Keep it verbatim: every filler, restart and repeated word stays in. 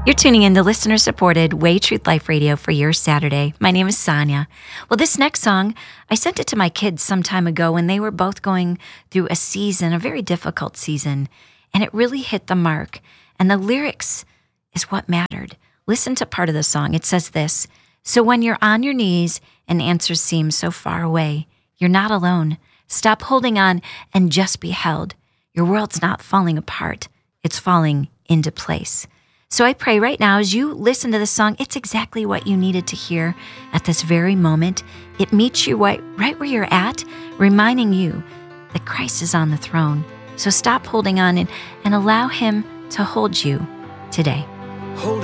You're tuning in to listener-supported Way Truth Life Radio for your Saturday. My name is Sonia. Well, this next song, I sent it to my kids some time ago when they were both going through a season, a very difficult season, and it really hit the mark. And the lyrics is what mattered. Listen to part of the song. It says this: "So when you're on your knees and answers seem so far away, you're not alone. Stop holding on and just be held. Your world's not falling apart. It's falling into place." So I pray right now as you listen to this song, it's exactly what you needed to hear at this very moment. It meets you right, right where you're at, reminding you that Christ is on the throne. So stop holding on and, and allow him to hold you today. Hold